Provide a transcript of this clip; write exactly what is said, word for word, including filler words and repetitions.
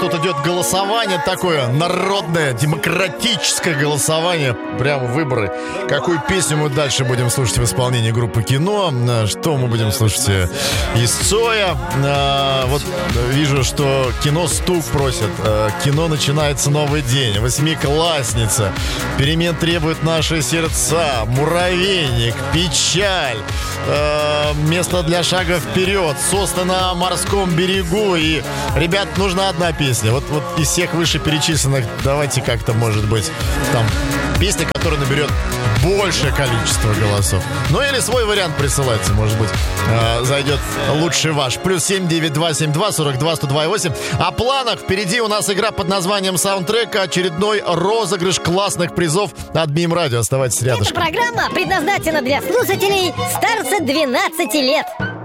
Тут идет голосование такое народное, демократическое голосование. Прямо выборы. Какую песню мы дальше будем слушать в исполнении группы «Кино». Что мы будем слушать из Цоя. Вот вижу, что «Кино» стук просит. «Кино» начинается новый день. Восьмиклассница. Перемен требует наши сердца. Муравейник. Печаль. Место для шага вперед. Сосны на морском берегу. И, ребят, нужна одна песня. Вот, вот из всех вышеперечисленных давайте как-то, может быть, там песня, которая наберет большее количество голосов. Ну или свой вариант присылайте, может быть, э, зайдет лучше ваш. Плюс семь девять два семь два сорок два сто два восемь. О планах. Впереди у нас игра под названием «Саундтрека». Очередной розыгрыш классных призов от Бим Радио. Оставайтесь рядом. Эта программа предназначена для слушателей старше двенадцати лет.